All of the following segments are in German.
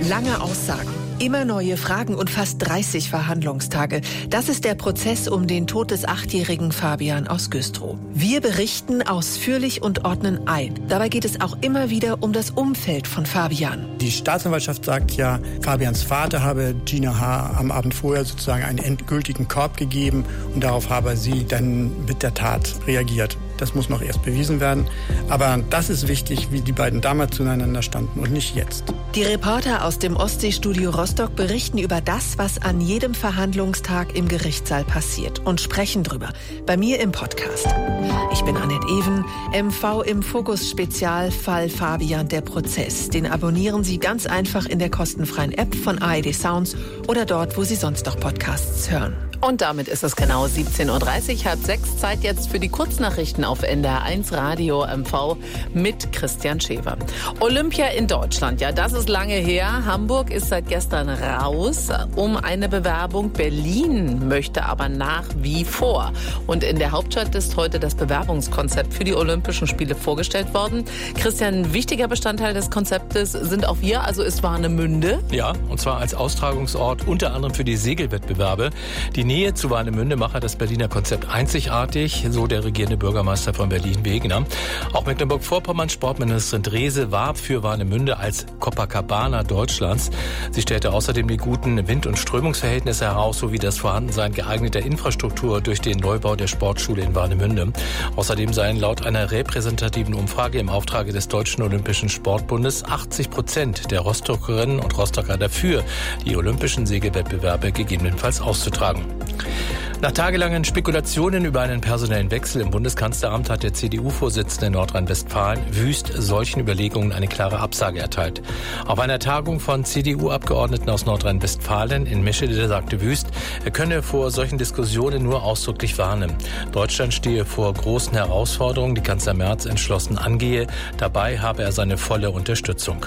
Lange Aussagen, immer neue Fragen und fast 30 Verhandlungstage. Das ist der Prozess um den Tod des 8-jährigen Fabian aus Güstrow. Wir berichten ausführlich und ordnen ein. Dabei geht es auch immer wieder um das Umfeld von Fabian. Die Staatsanwaltschaft sagt ja, Fabians Vater habe Gina H. am Abend vorher sozusagen einen endgültigen Korb gegeben und darauf habe sie dann mit der Tat reagiert. Das muss noch erst bewiesen werden. Aber das ist wichtig, wie die beiden damals zueinander standen und nicht jetzt. Die Reporter aus dem Ostseestudio Rostock berichten über das, was an jedem Verhandlungstag im Gerichtssaal passiert und sprechen drüber. Bei mir im Podcast. Ich bin Annette Even, MV im Fokus Spezialfall Fabian der Prozess. Den abonnieren Sie ganz einfach in der kostenfreien App von ARD Sounds oder dort, wo Sie sonst noch Podcasts hören. Und damit ist es genau 17.30 Uhr, 5:30 Zeit jetzt für die Kurznachrichten auf NDR1 Radio MV mit Christian Schewer. Olympia in Deutschland, ja, das ist lange her. Hamburg ist seit gestern raus um eine Bewerbung. Berlin möchte aber nach wie vor. Und in der Hauptstadt ist heute das Bewerbungskonzept für die Olympischen Spiele vorgestellt worden. Christian, ein wichtiger Bestandteil des Konzeptes sind auch wir, also ist Warnemünde. Ja, und zwar als Austragungsort unter anderem für die Segelwettbewerbe. Die Nähe zu Warnemünde mache das Berliner Konzept einzigartig, so der regierende Bürgermeister von Berlin Wegener. Auch Mecklenburg-Vorpommerns Sportministerin Drese warb für Warnemünde als Copacabana Deutschlands. Sie stellte außerdem die guten Wind- und Strömungsverhältnisse heraus, sowie das Vorhandensein geeigneter Infrastruktur durch den Neubau der Sportschule in Warnemünde. Außerdem seien laut einer repräsentativen Umfrage im Auftrage des Deutschen Olympischen Sportbundes 80% der Rostockerinnen und Rostocker dafür, die olympischen Segelwettbewerbe gegebenenfalls auszutragen. Nach tagelangen Spekulationen über einen personellen Wechsel im Bundeskanzleramt hat der CDU-Vorsitzende in Nordrhein-Westfalen Wüst solchen Überlegungen eine klare Absage erteilt. Auf einer Tagung von CDU-Abgeordneten aus Nordrhein-Westfalen in Meschede sagte Wüst, er könne vor solchen Diskussionen nur ausdrücklich warnen. Deutschland stehe vor großen Herausforderungen, die Kanzler Merz entschlossen angehe. Dabei habe er seine volle Unterstützung.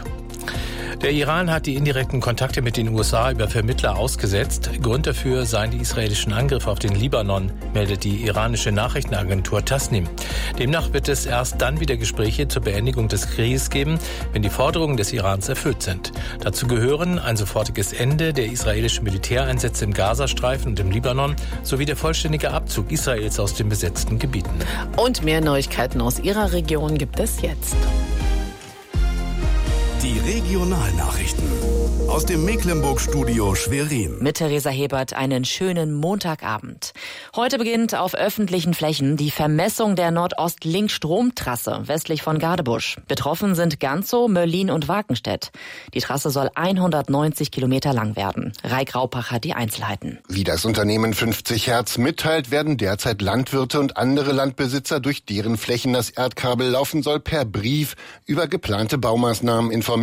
Der Iran hat die indirekten Kontakte mit den USA über Vermittler ausgesetzt. Grund dafür seien die israelischen Angriffe auf den Libanon, meldet die iranische Nachrichtenagentur Tasnim. Demnach wird es erst dann wieder Gespräche zur Beendigung des Krieges geben, wenn die Forderungen des Irans erfüllt sind. Dazu gehören ein sofortiges Ende der israelischen Militäreinsätze im Gazastreifen und im Libanon sowie der vollständige Abzug Israels aus den besetzten Gebieten. Und mehr Neuigkeiten aus Ihrer Region gibt es jetzt. Die Regionalnachrichten aus dem Mecklenburg-Studio Schwerin. Mit Theresa Hebert einen schönen Montagabend. Heute beginnt auf öffentlichen Flächen die Vermessung der Nordost-Link-Stromtrasse westlich von Gadebusch. Betroffen sind Ganzow, Möllin und Wakenstedt. Die Trasse soll 190 Kilometer lang werden. Raik Raupach hat die Einzelheiten. Wie das Unternehmen 50 Hertz mitteilt, werden derzeit Landwirte und andere Landbesitzer, durch deren Flächen das Erdkabel laufen soll, per Brief über geplante Baumaßnahmen informiert.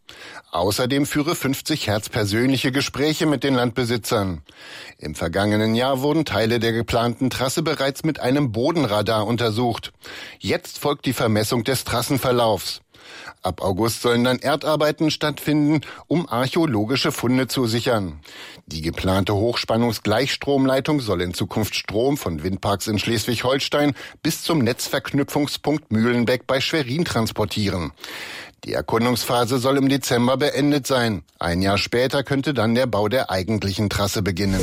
Außerdem führe 50 Hertz persönliche Gespräche mit den Landbesitzern. Im vergangenen Jahr wurden Teile der geplanten Trasse bereits mit einem Bodenradar untersucht. Jetzt folgt die Vermessung des Trassenverlaufs. Ab August sollen dann Erdarbeiten stattfinden, um archäologische Funde zu sichern. Die geplante Hochspannungsgleichstromleitung soll in Zukunft Strom von Windparks in Schleswig-Holstein bis zum Netzverknüpfungspunkt Mühlenbeck bei Schwerin transportieren. Die Erkundungsphase soll im Dezember beendet sein. Ein Jahr später könnte dann der Bau der eigentlichen Trasse beginnen.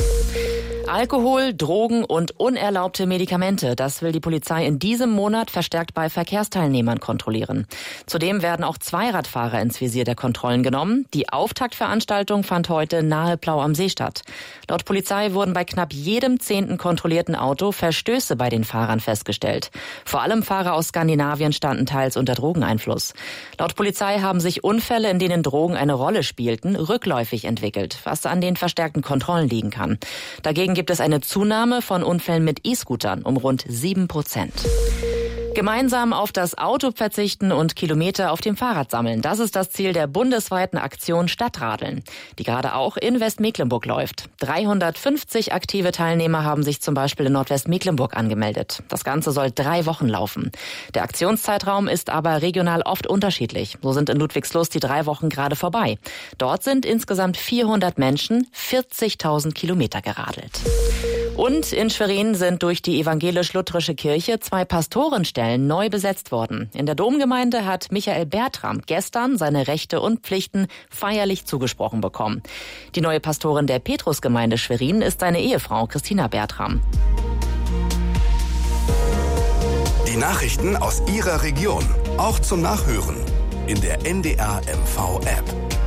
Alkohol, Drogen und unerlaubte Medikamente, das will die Polizei in diesem Monat verstärkt bei Verkehrsteilnehmern kontrollieren. Zudem werden auch Zweiradfahrer ins Visier der Kontrollen genommen. Die Auftaktveranstaltung fand heute nahe Plau am See statt. Laut Polizei wurden bei knapp jedem 10. kontrollierten Auto Verstöße bei den Fahrern festgestellt. Vor allem Fahrer aus Skandinavien standen teils unter Drogeneinfluss. Laut Polizei haben sich Unfälle, in denen Drogen eine Rolle spielten, rückläufig entwickelt, was an den verstärkten Kontrollen liegen kann. Dagegen gibt es eine Zunahme von Unfällen mit E-Scootern um rund 7%. Gemeinsam auf das Auto verzichten und Kilometer auf dem Fahrrad sammeln. Das ist das Ziel der bundesweiten Aktion Stadtradeln, die gerade auch in Westmecklenburg läuft. 350 aktive Teilnehmer haben sich zum Beispiel in Nordwestmecklenburg angemeldet. Das Ganze soll 3 Wochen laufen. Der Aktionszeitraum ist aber regional oft unterschiedlich. So sind in Ludwigslust die 3 Wochen gerade vorbei. Dort sind insgesamt 400 Menschen 40.000 Kilometer geradelt. Und in Schwerin sind durch die evangelisch-lutherische Kirche 2 Pastorenstellen neu besetzt worden. In der Domgemeinde hat Michael Bertram gestern seine Rechte und Pflichten feierlich zugesprochen bekommen. Die neue Pastorin der Petrusgemeinde Schwerin ist seine Ehefrau Christina Bertram. Die Nachrichten aus Ihrer Region, auch zum Nachhören in der NDR MV App.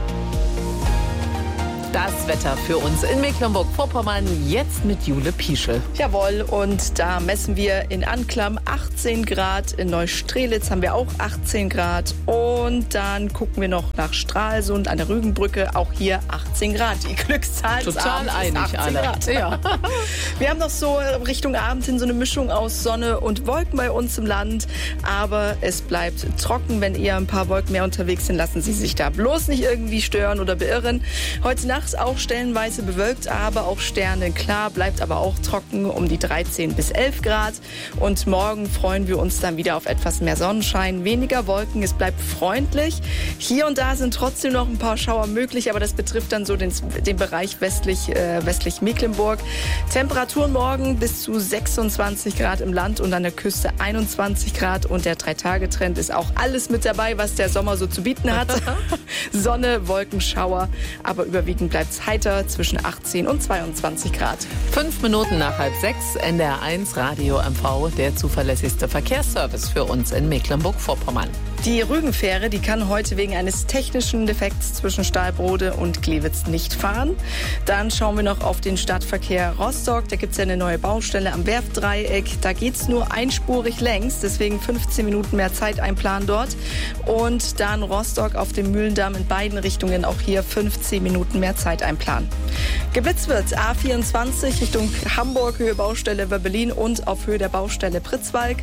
Das Wetter für uns in Mecklenburg-Vorpommern jetzt mit Jule Pieschel. Jawohl, und da messen wir in Anklam 18 Grad, in Neustrelitz haben wir auch 18 Grad und dann gucken wir noch nach Stralsund an der Rügenbrücke, auch hier 18 Grad. Die Glückszahl total einig alle. Grad. Ja. Wir haben noch so Richtung Abend hin so eine Mischung aus Sonne und Wolken bei uns im Land, aber es bleibt trocken. Wenn eher ein paar Wolken mehr unterwegs sind, lassen Sie sich da bloß nicht irgendwie stören oder beirren. Heute Nacht auch stellenweise bewölkt, aber auch sternenklar, bleibt aber auch trocken um die 13 bis 11 Grad. Und morgen freuen wir uns dann wieder auf etwas mehr Sonnenschein, weniger Wolken, es bleibt freundlich. Hier und da sind trotzdem noch ein paar Schauer möglich, aber das betrifft dann so den Bereich westlich Mecklenburg. Temperaturen morgen bis zu 26 Grad im Land und an der Küste 21 Grad. Und der 3-Tage-Trend ist auch alles mit dabei, was der Sommer so zu bieten hat. Sonne, Wolken, Schauer, aber überwiegend bleibt es heiter zwischen 18 und 22 Grad. 5 Minuten nach 5:30, NDR 1 Radio MV, der zuverlässigste Verkehrsservice für uns in Mecklenburg-Vorpommern. Die Rügenfähre, die kann heute wegen eines technischen Defekts zwischen Stahlbrode und Glewitz nicht fahren. Dann schauen wir noch auf den Stadtverkehr Rostock. Da gibt es ja eine neue Baustelle am Werftdreieck. Da geht es nur einspurig längs, deswegen 15 Minuten mehr Zeit einplanen dort. Und dann Rostock auf dem Mühlendamm in beiden Richtungen, auch hier 15 Minuten mehr Zeit einplanen. Geblitzt wird A24 Richtung Hamburg, Höhe Baustelle Wöbbelin und auf Höhe der Baustelle Pritzwalk.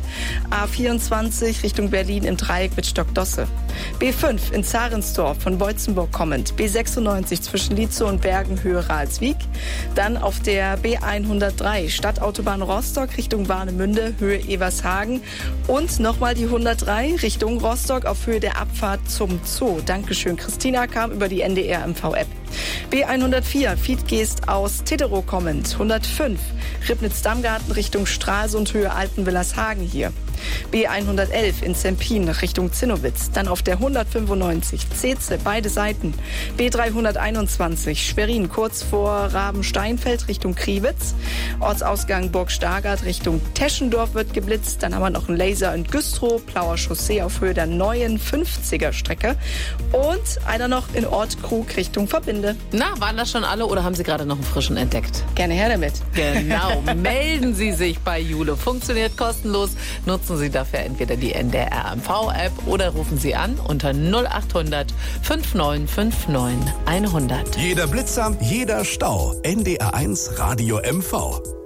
A24 Richtung Berlin im Dreieck mit Stockdosse. B5 in Zarensdorf von Beutzenburg kommend. B96 zwischen Lietzow und Bergen, Höhe Ralswiek. Dann auf der B103 Stadtautobahn Rostock Richtung Warnemünde, Höhe Evershagen. Und nochmal die 103 Richtung Rostock auf Höhe der Abfahrt zum Zoo. Dankeschön, Christina, kam über die NDR MV-App. B104 Fiedgeest aus Teterow kommend. 105 Ribnitz-Dammgarten Richtung Stralsund, Höhe Altenwillershagen hier. B111 in Zempin Richtung Zinnowitz. Dann auf der 195 Zeze, beide Seiten. B321 Schwerin kurz vor Rabensteinfeld Richtung Kriwitz. Ortsausgang Burg Stargard Richtung Teschendorf wird geblitzt. Dann haben wir noch einen Laser in Güstrow, Plauer Chaussee auf Höhe der neuen 50er Strecke. Und einer noch in Ortkrug Richtung Verbinde. Na, waren das schon alle oder haben Sie gerade noch einen frischen entdeckt? Gerne her damit. Genau, melden Sie sich bei Jule. Funktioniert kostenlos. Nutzen Sie dafür entweder die NDR MV-App oder rufen Sie an unter 0800 5959 100. Jeder Blitzer, jeder Stau. NDR 1 Radio MV.